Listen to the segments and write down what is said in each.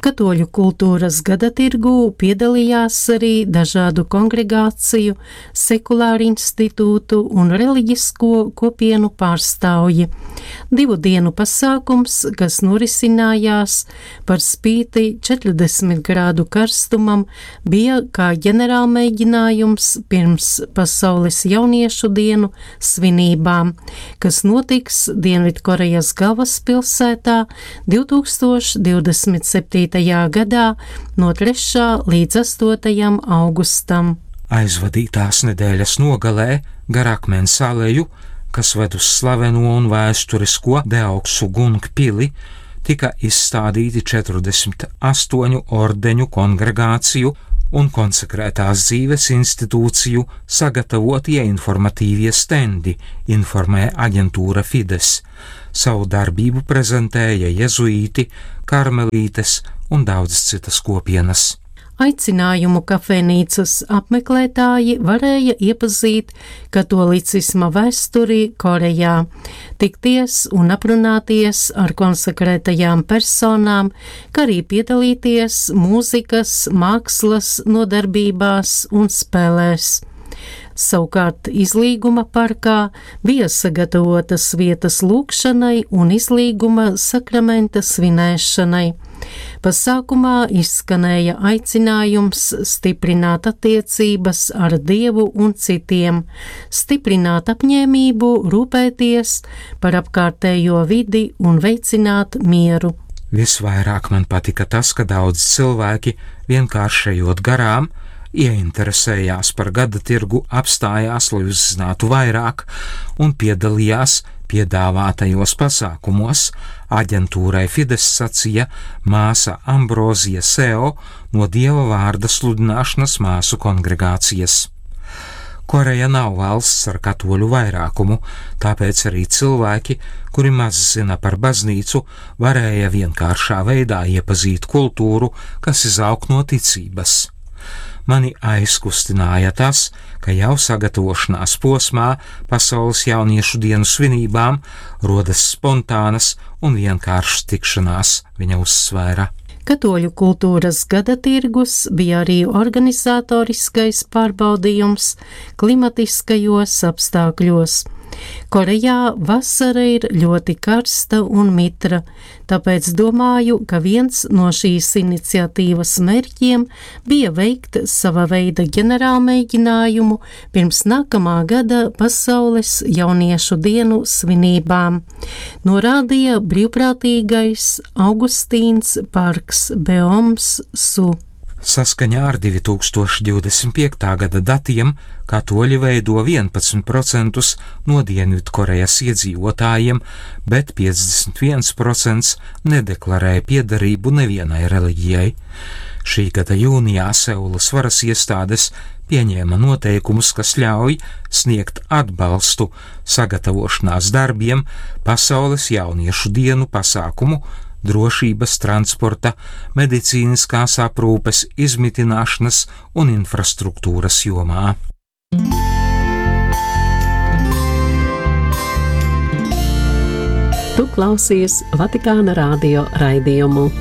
Katoļu kultūras gadatirgū piedalījās arī dažādu kongregāciju, sekulāru institūtu un reliģisko kopienu pārstāvji. 2 dienu pasākums, kas norisinājās par spīti 40 grādu karstumam, bija kā ģenerālmēģinājums pirms Pasaules jauniešu dienu svinībām, kas notiks Dienvidkorejas galvaspilsētā 2027. gadā no 3. līdz 8. augustam. Aizvadītās nedēļas nogalē gar Akmens aleju, kas ved uz slaveno un vēsturisko Deoksugung pili, tika izstādīti 48 ordeņu kongregāciju un konsekrētās dzīves institūciju sagatavotie informatīvie stendi, informē aģentūra Fides. Savu darbību prezentēja jezuīti, karmelītes un daudzas citas kopienas. Aicinājumu kafejnīcas apmeklētāji varēja iepazīt katolicisma vēsturi Korejā, tikties un aprunāties ar konsekrētajām personām, kā arī piedalīties mūzikas, mākslas nodarbībās un spēlēs. Savukārt izlīguma parkā bija sagatavotas vietas lūgšanai un izlīguma sakramenta svinēšanai. Pasākumā izskanēja aicinājums stiprināt attiecības ar Dievu un citiem, stiprināt apņēmību, rūpēties par apkārtējo vidi un veicināt mieru. Visvairāk man patika tas, ka daudz cilvēki vienkārši ejot garām, ieinteresējās par gadatirgu, apstājās, lai uzzinātu vairāk un piedalījās piedāvātajos pasākumos. Aģentūrai Fides sacīja māsa Ambrozija Seo no Dieva vārda sludināšanas māsu kongregācijas. Koreja nav valsts ar katoļu vairākumu, tāpēc arī cilvēki, kuri maz zina par baznīcu, varēja vienkāršā veidā iepazīt kultūru, kas izaug no ticības. Mani aizkustināja tas, ka jau sagatavošanās posmā Pasaules jauniešu dienu svinībām rodas spontānas un vienkāršas tikšanās, viņa uzsvēra. Katoļu kultūras gadatirgus bija arī organizatoriskais pārbaudījums klimatiskajos apstākļos. Korejā vasara ir ļoti karsta un mitra, tāpēc domāju, ka viens no šīs iniciatīvas mērķiem bija veikt sava veida ģenerālmēģinājumu pirms nākamā gada Pasaules jauniešu dienu svinībām, norādīja brīvprātīgais Augustīns Parks Beoms Su. Saskaņā ar 2025. gada datiem katoļi veido 11% no Dienvidkorejas iedzīvotājiem, bet 51% nedeklarē piederību nevienai reliģijai. Šī gada jūnijā Seulas varas iestādes pieņēma noteikumus, kas ļauj sniegt atbalstu sagatavošanās darbiem Pasaules jauniešu dienu pasākumu, drošības, transporta, medicīniskās aprūpes, izmitināšanas un infrastruktūras jomā. Tu klausies Vatikāna radio raidījumu.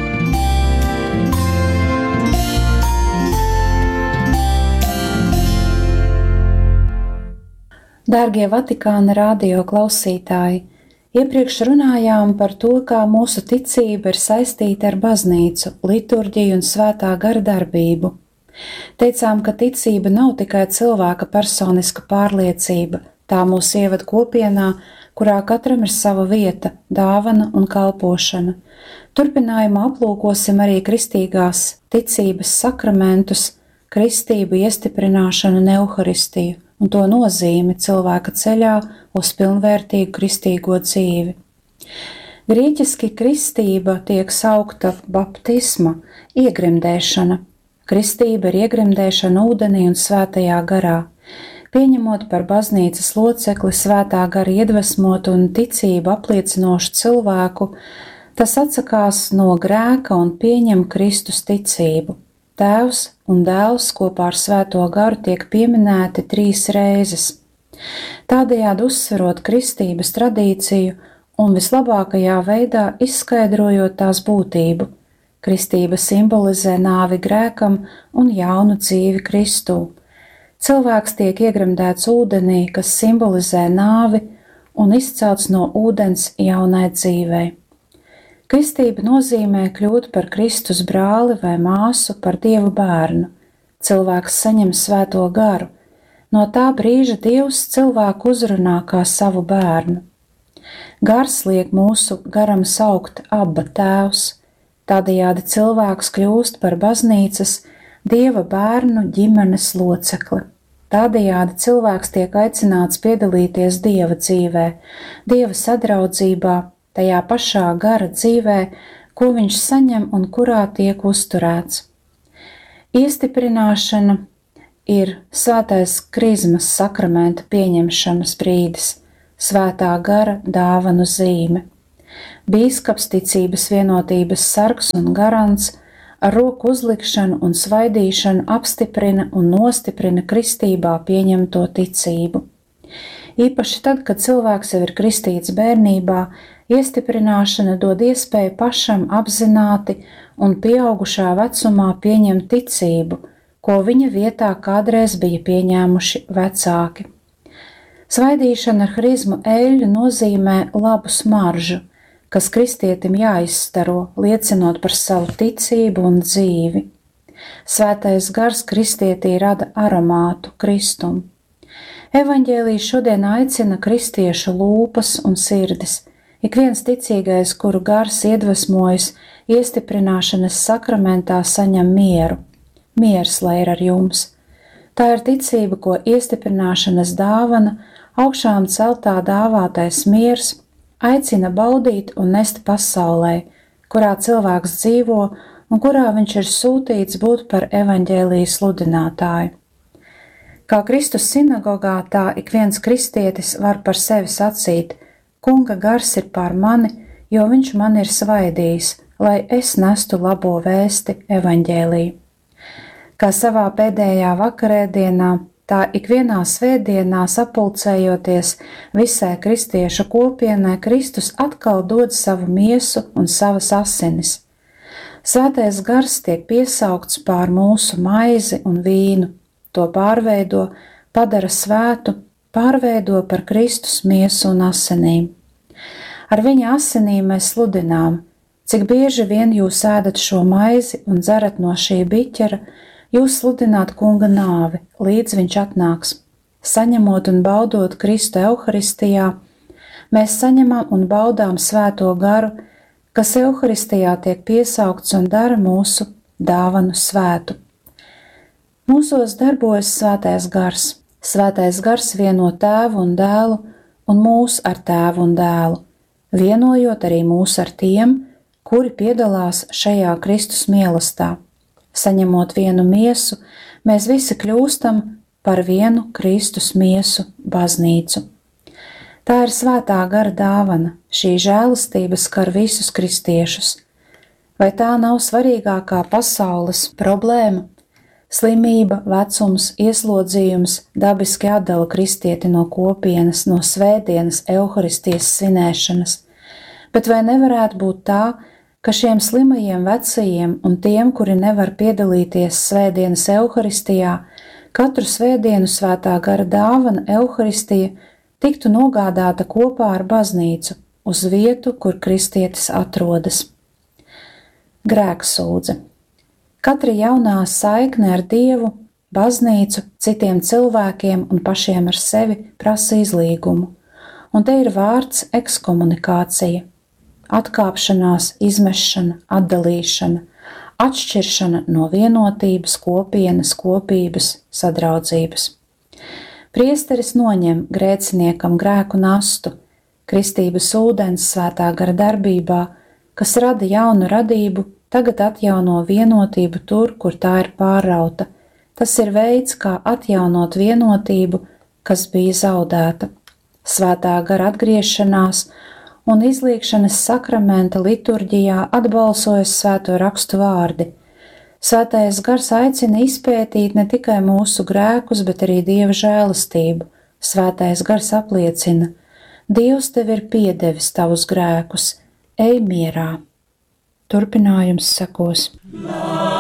Dārgie Vatikāna radio klausītāji, iepriekš runājām par to, kā mūsu ticība ir saistīta ar baznīcu, liturģiju un svētā gara darbību. Teicām, ka ticība nav tikai cilvēka personiska pārliecība, tā mūs ieved kopienā, kurā katram ir sava vieta, dāvana un kalpošana. Turpinājumā aplūkosim arī kristīgās ticības sakramentus, kristību, iestiprināšanu un euharistiju un to nozīmi cilvēka ceļā uz pilnvērtīgu kristīgo dzīvi. Grieķiski kristība tiek saukta baptisma, iegremdēšana. Kristība ir iegremdēšana ūdenī un svētajā garā. Pieņemot par baznīcas locekli svētā gara iedvesmotu un ticību apliecinošu cilvēku, tas atsakās no grēka un pieņem Kristus ticību. Tēvs un dēls kopā ar svēto garu tiek pieminēti 3 reizes. Tādējādi uzsverot kristības tradīciju un vislabākajā veidā izskaidrojot tās būtību. Kristība simbolizē nāvi grēkam un jaunu dzīvi Kristū. Cilvēks tiek iegremdēts ūdenī, kas simbolizē nāvi, un izcelts no ūdens jaunai dzīvei. Kristība nozīmē kļūt par Kristus brāli vai māsu, par Dieva bērnu. Cilvēks saņem svēto garu. No tā brīža Dievs cilvēku uzrunā kā savu bērnu. Gars liek mūsu garam saukt Abba Tēvs. Tādējādi cilvēks kļūst par baznīcas, Dieva bērnu ģimenes locekli. Tādējādi cilvēks tiek aicināts piedalīties Dieva dzīvē, Dieva sadraudzībā, tajā pašā gara dzīvē, ko viņš saņem un kurā tiek uzturēts. Iestiprināšana ir svētais krizmas sakramenta pieņemšanas brīdis, svētā gara dāvanu zīme. Bīskaps, ticības vienotības sargs un garants, ar roku uzlikšanu un svaidīšanu apstiprina un nostiprina kristībā pieņemto ticību. Īpaši tad, kad cilvēks jau ir kristīts bērnībā, iestiprināšana dod iespēju pašam apzināti un pieaugušā vecumā pieņemt ticību, ko viņa vietā kādreiz bija pieņēmuši vecāki. Svaidīšana ar hrizmu eļļu nozīmē labu smaržu, kas kristietim jāizstaro, liecinot par savu ticību un dzīvi. Svētais gars kristietī rada aromātu Kristumu. Evaņģēlijs šodien aicina kristiešu lūpas un sirdis. Ik viens ticīgais, kuru gars iedvesmojas iestiprināšanas sakramentā, saņem mieru. Miers lai ir ar jums. Tā ir ticība, ko iestiprināšanas dāvana, augšām celtā dāvātais miers, aicina baudīt un nest pasaulē, kurā cilvēks dzīvo un kurā viņš ir sūtīts būt par evaņģēlija sludinātāju. Kā Kristus sinagogā, tā ik viens kristietis var par sevi sacīt: Kunga gars ir pār mani, jo viņš man ir svaidījis, lai es nestu labo vēsti evaņģēliju. Kā savā pēdējā vakarēdienā, tā ikvienā svētdienā sapulcējoties visai kristiešu kopienai, Kristus atkal dod savu miesu un savas asinis. Svētais gars tiek piesaukts pār mūsu maizi un vīnu, to pārveido, padara svētu, pārveido par Kristus miesu un asinīm. Ar viņa asinīm mēs sludinām, cik bieži vien jūs ēdat šo maizi un dzerat no šī biķera, jūs sludināt kunga nāvi, līdz viņš atnāks. Saņemot un baudot Kristu Euharistijā, mēs saņemam un baudām svēto garu, kas Euharistijā tiek piesaukts un dara mūsu dāvanu svētu. Mūsos darbojas svētais gars. Svētais gars vieno tēvu un dēlu un mūs ar tēvu un dēlu, vienojot arī mūs ar tiem, kuri piedalās šajā Kristus mīlestībā. Saņemot vienu miesu, mēs visi kļūstam par vienu Kristus miesu baznīcu. Tā ir svētā gara dāvana, šī žēlastība skar visus kristiešus. Vai tā nav svarīgākā pasaules problēma? Slimība, vecums, ieslodzījums dabiski atdala kristieti no kopienas, no svētdienas Euharistijas svinēšanas. Bet vai nevarētu būt tā, ka šiem slimajiem vecajiem un tiem, kuri nevar piedalīties svētdienas Euharistijā, katru svētdienu svētā gara dāvana Euharistija tiktu nogādāta kopā ar baznīcu uz vietu, kur kristietis atrodas? Grēksūdze. Katra jaunā saikne ar Dievu, baznīcu, citiem cilvēkiem un pašiem ar sevi prasa izlīgumu, un te ir vārds ekskomunikācija. Atkāpšanās, izmešana, atdalīšana, atšķiršana no vienotības, kopienas, kopības, sadraudzības. Priesteris noņem grēciniekam grēku nastu, kristības ūdens svētā gara darbībā, kas rada jaunu radību, tagad atjauno vienotību tur, kur tā ir pārrauta. Tas ir veids, kā atjaunot vienotību, kas bija zaudēta. Svētā gara atgriešanās un izlīgšanas sakramenta liturģijā atbalsojas svēto rakstu vārdi. Svētais gars aicina izpētīt ne tikai mūsu grēkus, bet arī Dieva žēlastību. Svētais gars apliecina: Dievs tev ir piedevis tavus grēkus, ej mierā. turpinājums sekos.